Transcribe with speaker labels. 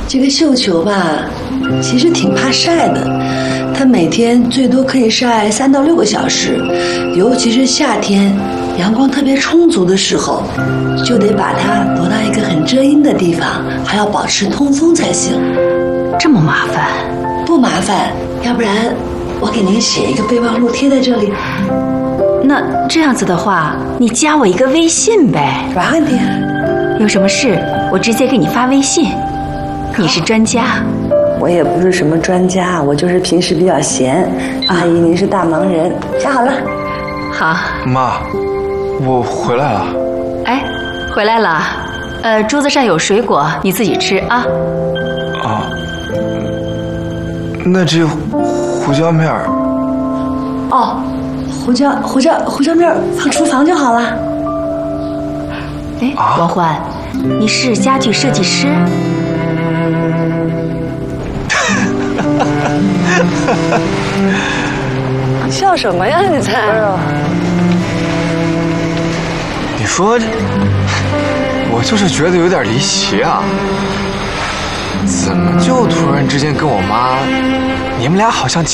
Speaker 1: 这个绣球吧，其实挺怕晒的，它每天最多可以晒3到6个小时，尤其是夏天，阳光特别充足的时候，就得把它挪到一个很遮阴的地方，还要保持通风才行。
Speaker 2: 这么麻烦？
Speaker 1: 不麻烦，要不然我给您写一个备忘录贴在这里。
Speaker 2: 那这样子的话，你加我一个微信呗。
Speaker 1: 没问题。
Speaker 2: 有什么事我直接给你发微信。你是专家。
Speaker 1: 我也不是什么专家，我就是平时比较闲。阿姨，您是大忙人，想好了。
Speaker 2: 好。
Speaker 3: 妈，我回来了。
Speaker 2: 哎，回来了。桌子上有水果，你自己吃啊。
Speaker 3: 啊。那这胡椒面儿。
Speaker 1: 哦，胡椒面放厨房就好了。
Speaker 2: 哎，王焕，你是家具设计师？
Speaker 1: 你笑什么呀？你猜？
Speaker 3: 你说，我就是觉得有点离奇啊。怎么就突然之间跟我妈，你们俩好像